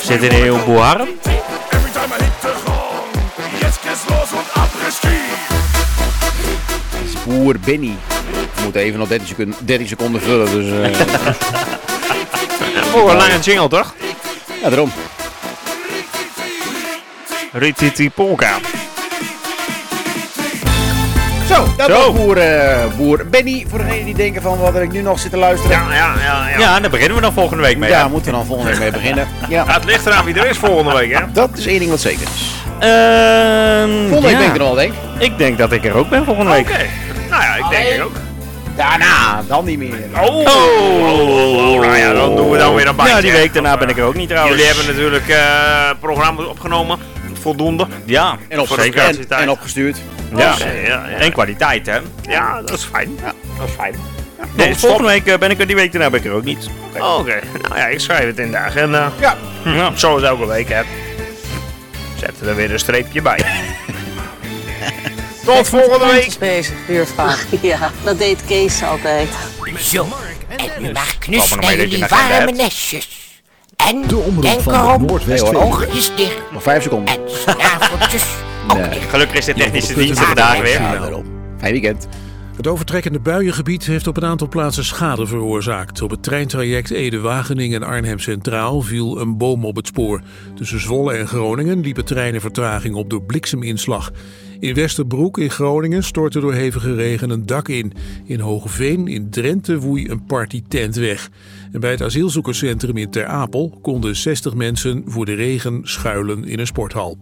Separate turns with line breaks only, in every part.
Zit in heel Boharm?
Boer Benny. We moeten even nog 30 seconden vullen, dus...
Een lange jingle, toch?
Ja, daarom.
Rititi Polka.
Zo, dat was boer Benny. Voor degenen die denken van wat ik nu nog zit te luisteren.
Ja, daar beginnen we dan volgende week mee.
Ja, moeten we dan volgende week mee beginnen. Ja.
Het ligt eraan wie er is volgende week, hè?
Dat is één ding wat zeker is. Volgende week ben ik er al, denk ik.
Ik denk dat ik er ook ben volgende week.
Oké. Nou ja, ik denk het ook.
Daarna, dan niet meer.
Nou ja, dan doen we dan weer een bandje.
Ja, die week daarna ben ik er ook niet trouwens.
Jullie hebben natuurlijk programma's opgenomen. Voldoende.
Ja,
En opgestuurd.
Ja.
Ja.
En kwaliteit, hè?
Ja, dat is fijn. Ja, dat is fijn. Ja.
Nee, volgende week ben ik er, die week daarna ben ik er ook niet.
Oké. Nou ja, ik schrijf het in de agenda.
Ja.
Zoals elke week, hè. Zet er weer een streepje bij. Tot volgende week.
Bezig, buurvrouw. Ja, dat deed Kees altijd.
Zo, en u mag knuffelen jullie warme nestjes. En denk erom, oogjes dicht
Nog 5 seconden.
en snaveltjes ook dicht.
Gelukkig is de technische dienst er vandaag weer.
Ja, daarom. Fijn weekend.
Het overtrekkende buiengebied heeft op een aantal plaatsen schade veroorzaakt. Op het treintraject Ede-Wageningen en Arnhem Centraal viel een boom op het spoor. Tussen Zwolle en Groningen liepen treinen vertraging op door blikseminslag. In Westerbroek in Groningen stortte door hevige regen een dak in. In Hoogeveen in Drenthe woei een partytent weg. En bij het asielzoekerscentrum in Ter Apel konden 60 mensen voor de regen schuilen in een sporthal.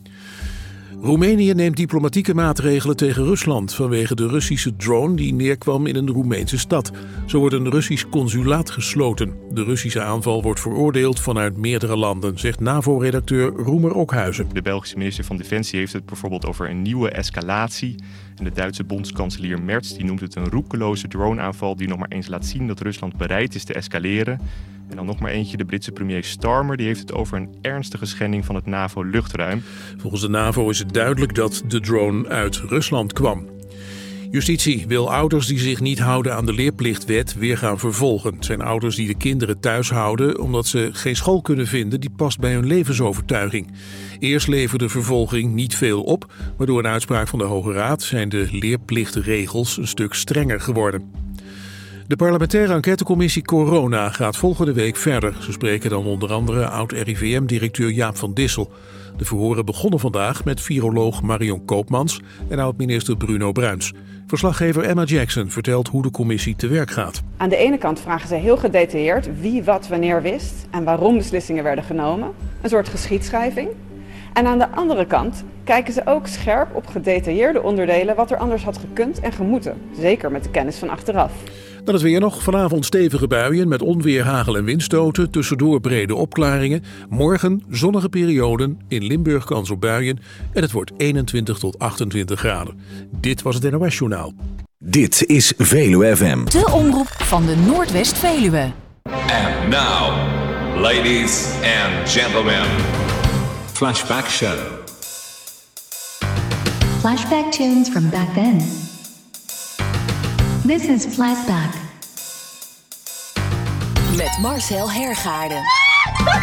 Roemenië neemt diplomatieke maatregelen tegen Rusland vanwege de Russische drone die neerkwam in een Roemeense stad. Zo wordt een Russisch consulaat gesloten. De Russische aanval wordt veroordeeld vanuit meerdere landen, zegt NAVO-redacteur Roemer Okhuizen.
De Belgische minister van Defensie heeft het bijvoorbeeld over een nieuwe escalatie. En de Duitse bondskanselier Merz die noemt het een roekeloze droneaanval die nog maar eens laat zien dat Rusland bereid is te escaleren. En dan nog maar eentje, de Britse premier Starmer, die heeft het over een ernstige schending van het NAVO-luchtruim.
Volgens de NAVO is het duidelijk dat de drone uit Rusland kwam. Justitie wil ouders die zich niet houden aan de leerplichtwet weer gaan vervolgen. Het zijn ouders die de kinderen thuis houden omdat ze geen school kunnen vinden die past bij hun levensovertuiging. Eerst leverde vervolging niet veel op, maar door een uitspraak van de Hoge Raad zijn de leerplichtregels een stuk strenger geworden. De parlementaire enquêtecommissie Corona gaat volgende week verder. Ze spreken dan onder andere oud-RIVM-directeur Jaap van Dissel. De verhoren begonnen vandaag met viroloog Marion Koopmans en oud-minister Bruno Bruins. Verslaggever Emma Jackson vertelt hoe de commissie te werk gaat.
Aan de ene kant vragen ze heel gedetailleerd wie wat wanneer wist en waarom beslissingen werden genomen. Een soort geschiedschrijving. En aan de andere kant kijken ze ook scherp op gedetailleerde onderdelen wat er anders had gekund en gemoeten. Zeker met de kennis van achteraf.
Dan het weer nog. Vanavond stevige buien met onweer, hagel en windstoten. Tussendoor brede opklaringen. Morgen zonnige perioden. In Limburg kans op buien. En het wordt 21 tot 28 graden. Dit was het NOS Journaal.
Dit is Veluwe FM.
De omroep van de Noordwest-Veluwe.
And now, ladies and gentlemen.
Flashback Show.
Flashback tunes from back then. This is Flashback.
Met Marcel Hergaarden.